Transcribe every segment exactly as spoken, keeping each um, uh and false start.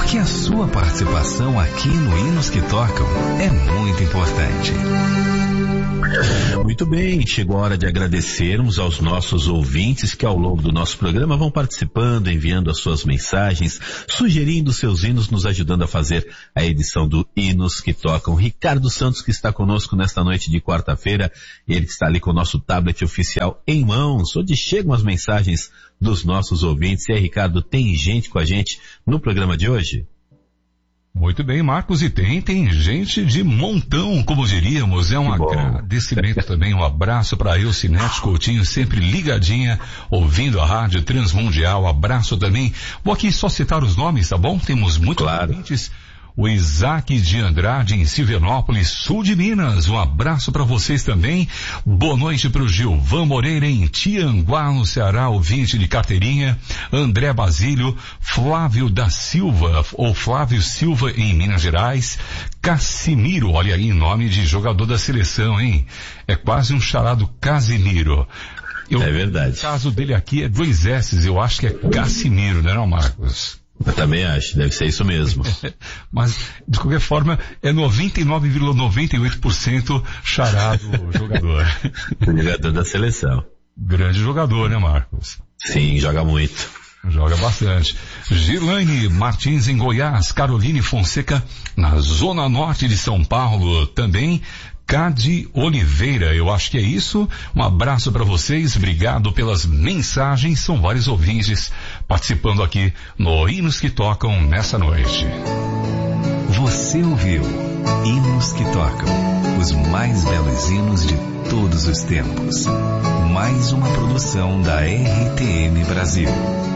que a sua participação aqui no Hinos que Tocam é muito importante. Muito bem, chegou a hora de agradecermos aos nossos ouvintes que ao longo do nosso programa vão participando, enviando as suas mensagens, sugerindo seus hinos, nos ajudando a fazer a edição do Hinos que Tocam. Ricardo Santos, que está conosco nesta noite de quarta-feira, ele que está ali com o nosso tablet oficial em mãos, onde chegam as mensagens dos nossos ouvintes. E aí, Ricardo, tem gente com a gente no programa de hoje? Muito bem, Marcos, e tem, tem gente de montão, como diríamos, é um agradecimento também, um abraço para a Elcinete Coutinho, sempre ligadinha, ouvindo a Rádio Transmundial, abraço também, vou aqui só citar os nomes, tá bom? Temos muitos claro. ouvintes. O Isaac de Andrade em Silvanópolis, sul de Minas. Um abraço para vocês também. Boa noite para o Gilvan Moreira em Tianguá, no Ceará, ouvinte de carteirinha. André Basílio, Flávio da Silva, ou Flávio Silva em Minas Gerais. Cassimiro, olha aí, nome de jogador da seleção, hein? É quase um charado Casimiro. Eu, é verdade. O caso dele aqui é dois S's, eu acho que é Cassimiro, não é não, Marcos? Eu também acho, deve ser isso mesmo. Mas, de qualquer forma, é noventa e nove vírgula noventa e oito por cento charado jogador. Jogador da seleção. Grande jogador, né, Marcos? Sim, joga muito. Joga bastante. Girlane Martins em Goiás, Caroline Fonseca na zona norte de São Paulo também. Cade Oliveira, eu acho que é isso. Um abraço para vocês, obrigado pelas mensagens, são vários ouvintes participando aqui no Hinos que Tocam nessa noite. Você ouviu Hinos que Tocam, os mais belos hinos de todos os tempos. Mais uma produção da R T M Brasil.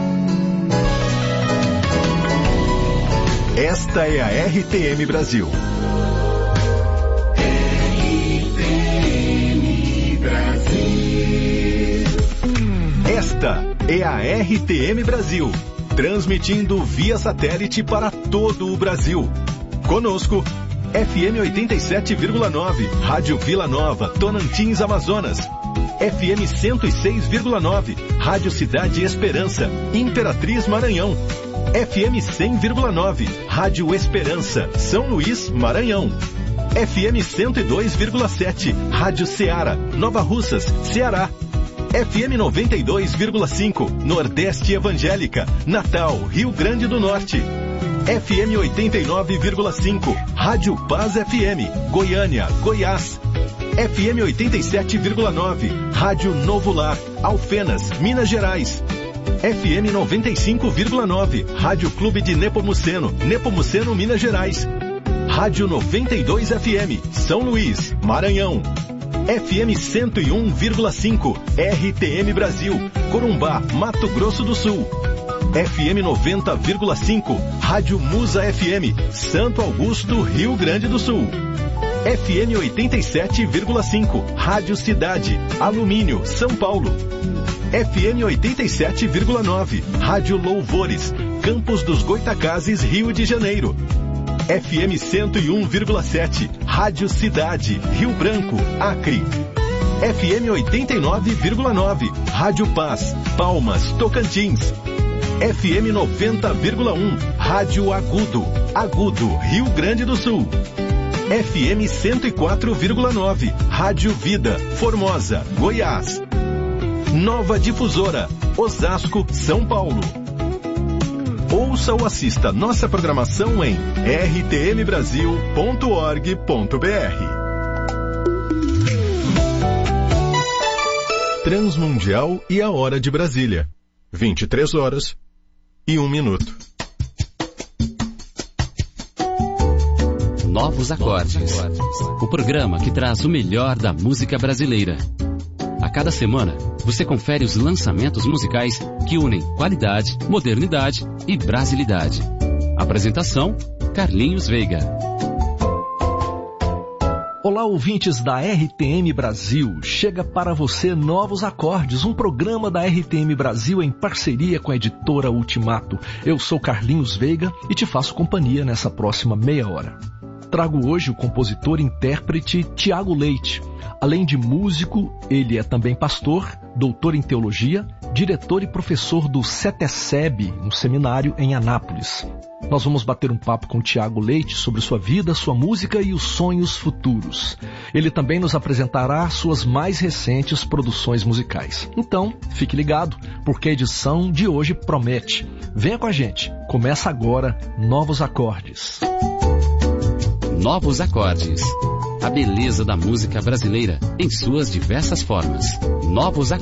Esta é a R T M Brasil. Esta é a R T M Brasil, transmitindo via satélite para todo o Brasil. Conosco, F M oitenta e sete vírgula nove, Rádio Vila Nova, Tonantins, Amazonas. F M cento e seis vírgula nove, Rádio Cidade Esperança, Imperatriz, Maranhão. F M cem vírgula nove, Rádio Esperança, São Luís, Maranhão. F M cento e dois vírgula sete, Rádio Ceará, Nova Russas, Ceará. F M noventa e dois vírgula cinco, Nordeste Evangélica, Natal, Rio Grande do Norte. F M oitenta e nove vírgula cinco, Rádio Paz F M, Goiânia, Goiás. F M oitenta e sete vírgula nove, Rádio Novo Lar, Alfenas, Minas Gerais. F M noventa e cinco vírgula nove, Rádio Clube de Nepomuceno, Nepomuceno, Minas Gerais. Rádio noventa e dois F M, São Luís, Maranhão. F M cento e um vírgula cinco, R T M Brasil, Corumbá, Mato Grosso do Sul. F M noventa vírgula cinco, Rádio Musa F M, Santo Augusto, Rio Grande do Sul. F M oitenta e sete vírgula cinco, Rádio Cidade, Alumínio, São Paulo. F M oitenta e sete vírgula nove, Rádio Louvores, Campos dos Goitacazes, Rio de Janeiro. F M cento e um vírgula sete, Rádio Cidade, Rio Branco, Acre. F M oitenta e nove vírgula nove, Rádio Paz, Palmas, Tocantins. F M noventa vírgula um, Rádio Agudo, Agudo, Rio Grande do Sul. F M cento e quatro vírgula nove, Rádio Vida, Formosa, Goiás. Nova Difusora, Osasco, São Paulo. Ouça ou assista nossa programação em r t m brasil ponto org ponto b r. Transmundial e a Hora de Brasília. vinte e três horas e um minuto. Novos Acordes, o programa que traz o melhor da música brasileira. A cada semana, você confere os lançamentos musicais que unem qualidade, modernidade e brasilidade. Apresentação, Carlinhos Veiga. Olá, ouvintes da R T M Brasil. Chega para você Novos Acordes, um programa da R T M Brasil em parceria com a editora Ultimato. Eu sou Carlinhos Veiga e te faço companhia nessa próxima meia hora. trago hoje o compositor e intérprete Tiago Leite. Além de músico, ele é também pastor, doutor em teologia, diretor e professor do CETESEB, um seminário em Anápolis. Nós vamos bater um papo com o Tiago Leite sobre sua vida, sua música e os sonhos futuros. Ele também nos apresentará suas mais recentes produções musicais. Então, fique ligado, porque a edição de hoje promete. Venha com a gente. Começa agora Novos Acordes. Novos Acordes. A beleza da música brasileira em suas diversas formas. Novos Acordes.